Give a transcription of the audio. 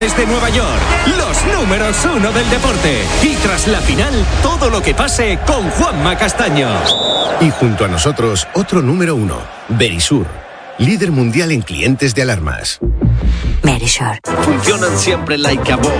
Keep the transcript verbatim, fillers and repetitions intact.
Desde Nueva York, los números uno del deporte. Y tras la final, todo lo que pase con Juanma Castaño. Y junto a nosotros, otro número uno, Verisur, líder mundial en clientes de alarmas. Verisur. Funcionan siempre like a boss.